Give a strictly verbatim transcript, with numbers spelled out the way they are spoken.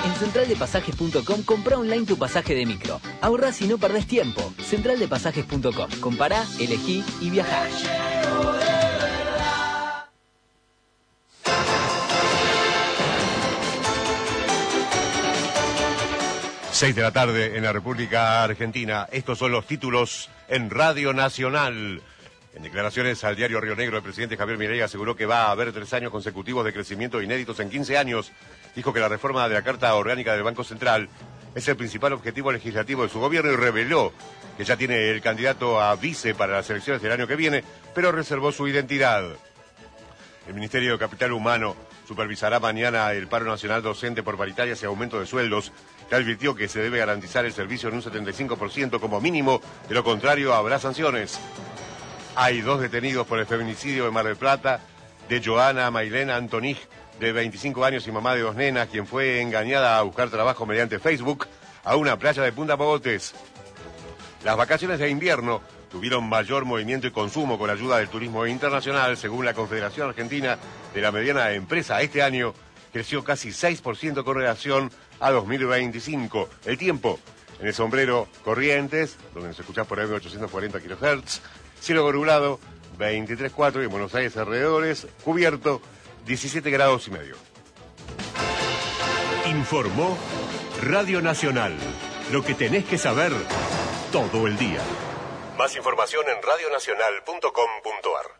En central de pasajes punto com comprá online tu pasaje de micro. Ahorrás y no perdés tiempo. central de pasajes punto com. Compará, elegí y viajá. Seis de la tarde en la República Argentina. Estos son los títulos en Radio Nacional. En declaraciones al diario Río Negro, el presidente Javier Milei aseguró que va a haber tres años consecutivos de crecimiento inéditos en quince años. Dijo que la reforma de la Carta Orgánica del Banco Central es el principal objetivo legislativo de su gobierno y reveló que ya tiene el candidato a vice para las elecciones del año que viene, pero reservó su identidad. El Ministerio de Capital Humano supervisará mañana el paro nacional docente por paritarias y aumento de sueldos, que advirtió que se debe garantizar el servicio en un setenta y cinco por ciento como mínimo, de lo contrario habrá sanciones. Hay dos detenidos por el feminicidio de Mar del Plata de Joana Mailena Antonij, de veinticinco años y mamá de dos nenas, quien fue engañada a buscar trabajo mediante Facebook a una playa de Punta Mogotes. Las vacaciones de invierno tuvieron mayor movimiento y consumo con la ayuda del turismo internacional, según la Confederación Argentina de la Mediana Empresa. Este año creció casi seis por ciento con relación a dos mil veinticinco. El tiempo en el Sombrero Corrientes, donde nos escuchás por M ochocientos cuarenta kilohertz, cielo nublado, veintitrés punto cuatro, y en Buenos Aires alrededores, cubierto, diecisiete grados y medio. Informó Radio Nacional. Lo que tenés que saber todo el día. Más información en radio nacional punto com punto ar.